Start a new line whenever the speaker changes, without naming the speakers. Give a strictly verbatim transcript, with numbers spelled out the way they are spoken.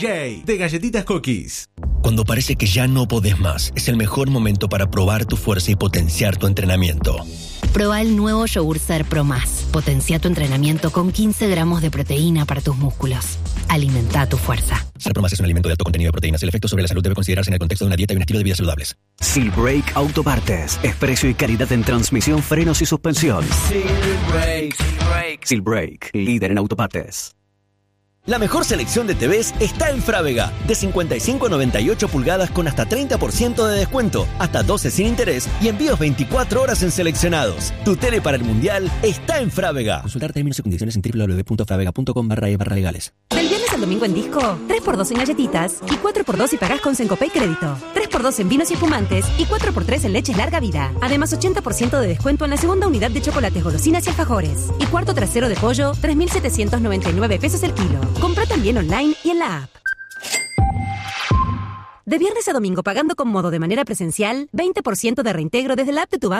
J de Galletitas Cookies.
Cuando parece que ya no podés más, es el mejor momento para probar tu fuerza y potenciar tu entrenamiento.
Proba el nuevo yogur Ser Pro Más. Potencia tu entrenamiento con quince gramos de proteína para tus músculos. Alimenta tu fuerza.
Ser Pro Más es un alimento de alto contenido de proteínas. El efecto sobre la salud debe considerarse en el contexto de una dieta y un estilo de vida saludables.
Silbrake Autopartes. Es precio y calidad en transmisión, frenos y suspensión.
Silbrake.
Silbrake. Silbrake. Líder en autopartes.
La mejor selección de T Vs está en Frávega. De cincuenta y cinco a noventa y ocho pulgadas con hasta treinta por ciento de descuento, hasta doce sin interés y envíos veinticuatro horas en seleccionados. Tu tele para el Mundial está en Frávega. Consultar términos y condiciones en doble u doble u doble u punto fravega punto com barra e barra legales.
Del viernes al domingo en Disco, tres por dos en galletitas y cuatro por dos si pagás con Sencopay Crédito. tres por dos en vinos y espumantes y cuatro por tres en leches larga vida. Además, ochenta por ciento de descuento en la segunda unidad de chocolates, golosinas y alfajores. Y cuarto trasero de pollo, tres mil setecientos noventa y nueve pesos el kilo. Compra también online y en la app. De viernes a domingo pagando con modo de manera presencial, veinte por ciento de reintegro desde la app de tu banco.